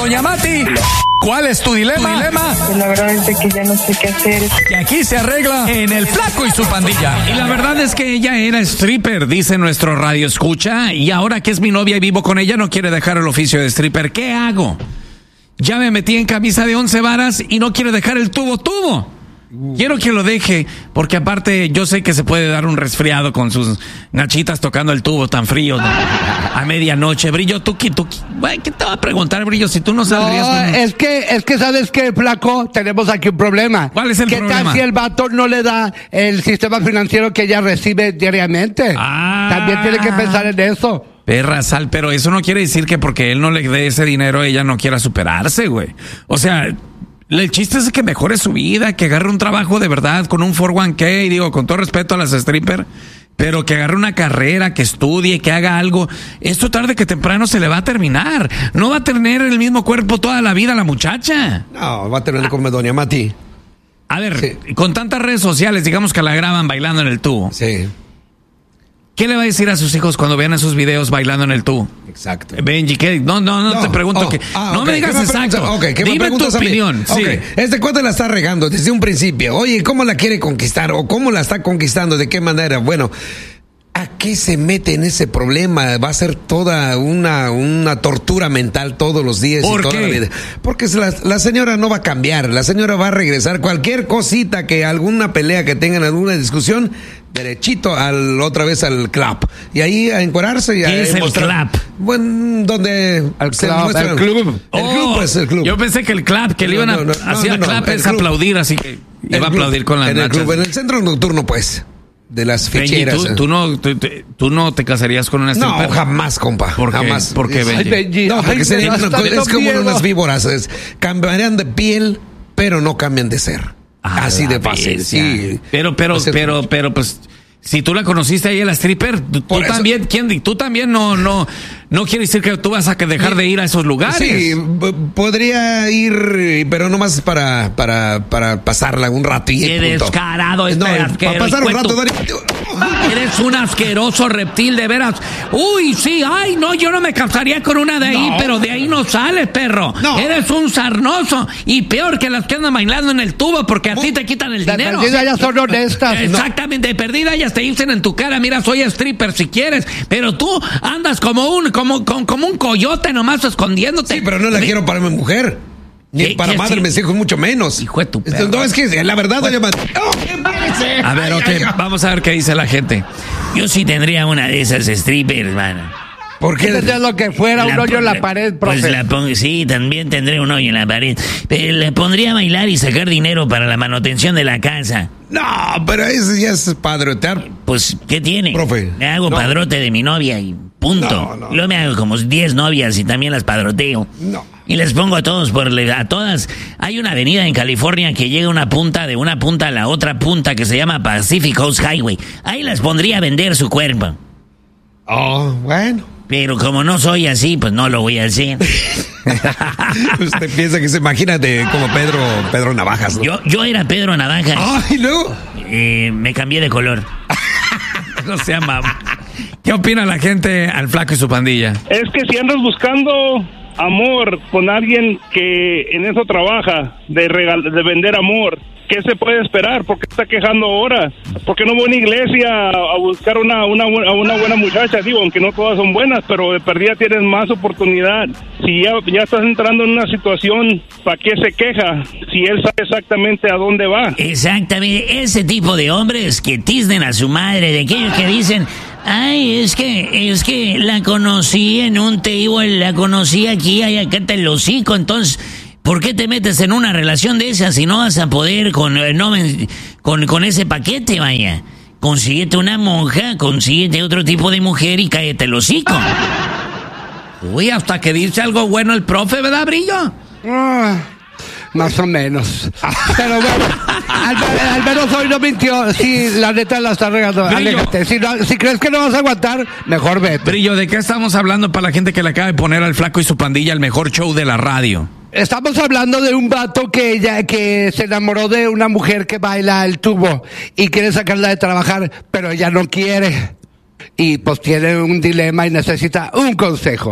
doña Mati. ¿Cuál es tu dilema? Pues la verdad es que ya no sé qué hacer. Y aquí se arregla en El Flaco y su Pandilla. Y la verdad es que ella era stripper, dice nuestro radio escucha, y ahora que es mi novia y vivo con ella no quiere dejar el oficio de stripper. ¿Qué hago? Ya me metí en camisa de 11 varas y no quiere dejar el tubo. Quiero que lo deje, porque aparte yo sé que se puede dar un resfriado con sus nachitas tocando el tubo tan frío a medianoche. Brillo, ¿qué te va a preguntar, Brillo, si tú no saldrías? No, es que ¿sabes qué, Flaco? Tenemos aquí un problema. ¿Cuál es el problema? ¿Qué tal si el vato no le da el sistema financiero que ella recibe diariamente? También tiene que pensar en eso. Perra, Sal, pero eso no quiere decir que porque él no le dé ese dinero ella no quiera superarse, güey. O sea, el chiste es que mejore su vida, que agarre un trabajo de verdad con un 401k, digo, con todo respeto a las strippers, pero que agarre una carrera, que estudie, que haga algo. Esto tarde que temprano se le va a terminar. No va a tener el mismo cuerpo toda la vida la muchacha. No, va a tener como doña Mati. A ver, con tantas redes sociales, digamos que la graban bailando en el tubo. Sí. ¿Qué le va a decir a sus hijos cuando vean esos videos bailando en el tubo? Exacto. Benji, ¿qué? No, te pregunto que... no me digas exacto. Dime tu opinión. Sí. Este cuate la está regando desde un principio. Oye, ¿cómo la quiere conquistar? ¿O cómo la está conquistando? ¿De qué manera? Bueno, ¿a qué se mete en ese problema? Va a ser toda una tortura mental todos los días y toda la vida. Porque la señora no va a cambiar. La señora va a regresar. Cualquier cosita que alguna pelea que tengan, alguna discusión, derechito otra vez al club. Y ahí a encuerarse y ¿qué es el club? Bueno, donde el club. El club. Yo pensé que el club, que le iban a hacer el club es aplaudir, así que iba a aplaudir con las nachas. En el centro nocturno, pues. De las ficheras. ¿Tú no te casarías con una stripper? No, jamás, compa. Jamás. ¿Por qué, Benji? No, porque es como unas víboras. Cambiarían de piel, pero no cambian de ser. Así de fácil. Sí. Pero, pues, si tú la conociste ahí a la stripper, tú también no quiere decir que tú vas a dejar de ir a esos lugares. Sí, podría ir, pero nomás para pasarla un rato y qué descarado para pasar un rato. Eres un asqueroso reptil, de veras. Uy, sí, ay, no, yo no me casaría con una de ahí, pero de ahí no sales, perro. No. Eres un sarnoso y peor que las que andan bailando en el tubo porque a ti te quitan el dinero. De perdida ya son honestas. Exactamente, de perdida ellas te dicen en tu cara, mira, soy stripper si quieres, pero tú andas como un coyote nomás escondiéndote. Sí, pero no la quiero para mi mujer. Ni para madre de mis hijos, mucho menos. Hijo de tu perro. No, es que la verdad, doña Mati. A ver, vamos a ver qué dice la gente. Yo sí tendría una de esas strippers, hermano. ¿Por qué? Tendría lo que fuera, un hoyo en la pared, profe. Pues sí, también tendré un hoyo en la pared. Pero le pondría a bailar y sacar dinero para la manutención de la casa. No, pero eso ya es padrotear. Pues, ¿qué tiene? Profe. Me hago padrote de mi novia y punto. Luego me hago como 10 novias y también las padroteo. No. Y les pongo a todos, a todas. Hay una avenida en California que llega de una punta a la otra punta que se llama Pacific Coast Highway. Ahí las pondría a vender su cuerpo. Oh, bueno. Pero como no soy así, pues no lo voy a hacer. Usted piensa que se imagina como Pedro Navajas, ¿no? Yo era Pedro Navajas. Ay, luego. Me cambié de color. No se llama. ¿Qué opina la gente al Flaco y su Pandilla? Es que si andas buscando amor con alguien que en eso trabaja, de vender amor, ¿qué se puede esperar? ¿Por qué está quejando ahora? ¿Por qué no voy a una iglesia a buscar una buena muchacha? Digo, aunque no todas son buenas, pero de perdida tienes más oportunidad. Si ya estás entrando en una situación, ¿para qué se queja? Si él sabe exactamente a dónde va. Exactamente, ese tipo de hombres que tiznen a su madre, de aquellos que dicen... Ay, es que la conocí en un table, la conocí aquí, acá está el hocico, entonces, ¿por qué te metes en una relación de esas si no vas a poder con ese paquete, vaya? Consíguete una monja, consíguete otro tipo de mujer y cállate el hocico. Uy, hasta que dice algo bueno el profe, ¿verdad, Brillo? Más o menos. Pero bueno, al menos hoy no mintió. Sí, la neta la está regando. Aléjate. Si crees que no vas a aguantar, mejor vete. Brillo, ¿de qué estamos hablando para la gente que le acaba de poner al Flaco y su Pandilla el mejor show de la radio? Estamos hablando de un vato que se enamoró de una mujer que baila el tubo y quiere sacarla de trabajar, pero ella no quiere. Y pues tiene un dilema y necesita un consejo.